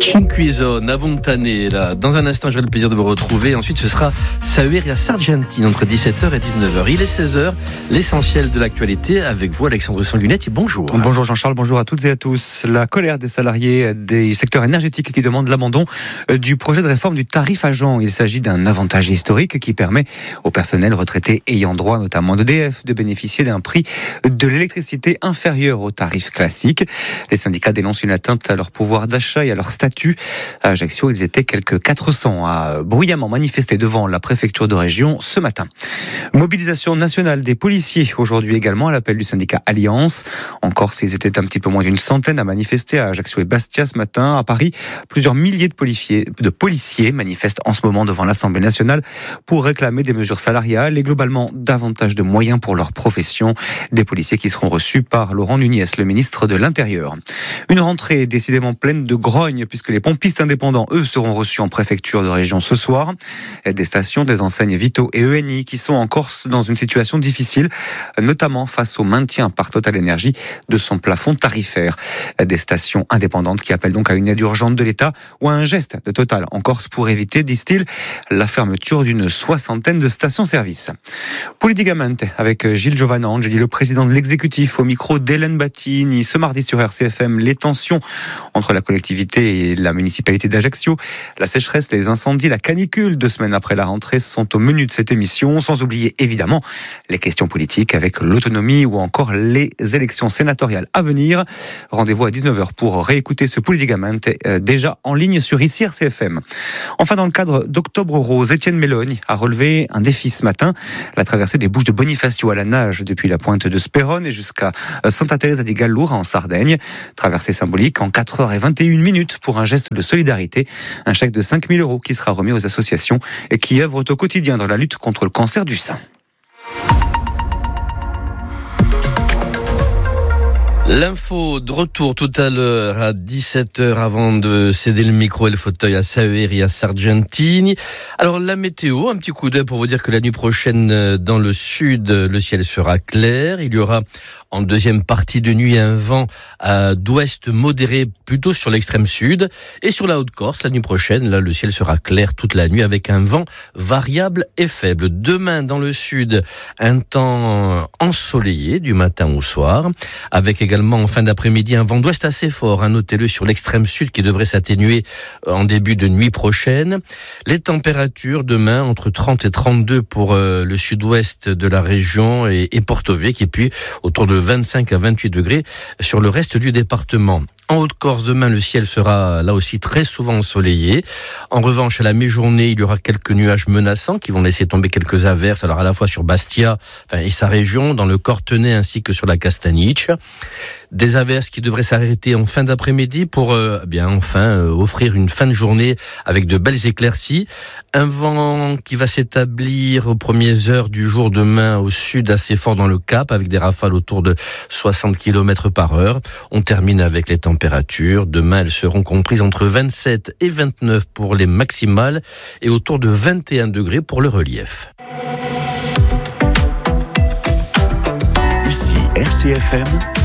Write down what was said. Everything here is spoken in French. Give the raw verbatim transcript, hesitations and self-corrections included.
Cinque Zone, Avontane, là. Dans un instant, j'aurai le plaisir de vous retrouver. Ensuite, ce sera Saueria Sargentini entre dix-sept heures et dix-neuf heures. Il est seize heures, l'essentiel de l'actualité avec vous, Alexandre Sanguinetti. Bonjour. Bonjour Jean-Charles, bonjour à toutes et à tous. La colère des salariés des secteurs énergétiques qui demandent l'abandon du projet de réforme du tarif agent. Il s'agit d'un avantage historique qui permet au personnel retraité ayant droit, notamment d'E D F, de bénéficier d'un prix de l'électricité inférieur au tarif classique. Les syndicats dénoncent une atteinte à leur pouvoir d'achat et à leur statut. À Ajaccio, ils étaient quelques quatre cents à bruyamment manifester devant la préfecture de région ce matin. Mobilisation nationale des policiers aujourd'hui également à l'appel du syndicat Alliance. En Corse, ils étaient un petit peu moins d'une centaine à manifester à Ajaccio et Bastia ce matin. À Paris, plusieurs milliers de policiers, de policiers manifestent en ce moment devant l'Assemblée nationale pour réclamer des mesures salariales et globalement davantage de moyens pour leur profession. Des policiers qui seront reçus par Laurent Nunez, le ministre de l'Intérieur. Une rentrée décidément pleine de grogne puisque les pompistes indépendants, eux, seront reçus en préfecture de région ce soir. Des stations, des enseignes Vito et E N I qui sont en Corse dans une situation difficile, notamment face au maintien par Total Energy de son plafond tarifaire. Des stations indépendantes qui appellent donc à une aide urgente de l'État ou à un geste de Total en Corse pour éviter, disent-ils, la fermeture d'une soixantaine de stations-service. Politicamente avec Gilles Giovanangeli, le président de l'exécutif, au micro d'Hélène Battini. Ce mardi sur R C F M, les tensions entre la collectivité et la municipalité d'Ajaccio, la sécheresse, les incendies, la canicule, deux semaines après la rentrée, sont au menu de cette émission, sans oublier évidemment les questions politiques avec l'autonomie ou encore les élections sénatoriales à venir. Rendez-vous à dix-neuf heures pour réécouter ce Politicamente, euh, déjà en ligne sur ici R C F M. Enfin, dans le cadre d'Octobre Rose, Étienne Melogne a relevé un défi ce matin, la traversée des Bouches de Bonifacio à la nage depuis la pointe de Sperone et jusqu'à Santa Teresa di Gallura en Sardaigne. Traversée symbolique en quatre heures vingt et une minutes pour un geste de solidarité, un chèque de cinq mille euros qui sera remis aux associations et qui œuvrent au quotidien dans la lutte contre le cancer du sein. L'info de retour tout à l'heure à dix-sept heures avant de céder le micro et le fauteuil à Saueria Sargentini. Alors la météo, un petit coup d'œil pour vous dire que la nuit prochaine dans le sud, le ciel sera clair. Il y aura en deuxième partie de nuit un vent à d'ouest modéré plutôt sur l'extrême sud. Et sur la Haute-Corse, la nuit prochaine, là le ciel sera clair toute la nuit avec un vent variable et faible. Demain dans le sud, un temps ensoleillé du matin au soir, avec également en fin d'après-midi un vent d'ouest assez fort, hein, notez-le sur l'extrême sud qui devrait s'atténuer en début de nuit prochaine. Les températures demain entre trente et trente-deux pour euh, le sud-ouest de la région et, et Porto Vecchio, et puis autour de vingt-cinq à vingt-huit degrés sur le reste du département. En Haute-Corse, demain, le ciel sera là aussi très souvent ensoleillé. En revanche, à la mi-journée, il y aura quelques nuages menaçants qui vont laisser tomber quelques averses, alors à la fois sur Bastia enfin, et sa région, dans le Cortenay ainsi que sur la Castaniche. Des averses qui devraient s'arrêter en fin d'après-midi pour euh, bien enfin euh, offrir une fin de journée avec de belles éclaircies. Un vent qui va s'établir aux premières heures du jour demain au sud assez fort dans le Cap avec des rafales autour de soixante kilomètres par heure. On termine avec les températures. Demain, elles seront comprises entre vingt-sept et vingt-neuf pour les maximales et autour de vingt et un degrés pour le relief. Ici R C F M.